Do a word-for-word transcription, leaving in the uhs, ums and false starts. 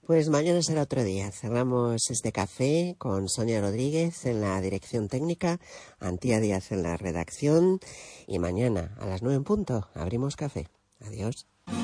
Pues mañana será otro día. Cerramos este café con Sonia Rodríguez en la dirección técnica, Antía Díaz en la redacción y mañana a las nueve en punto abrimos café. Adiós.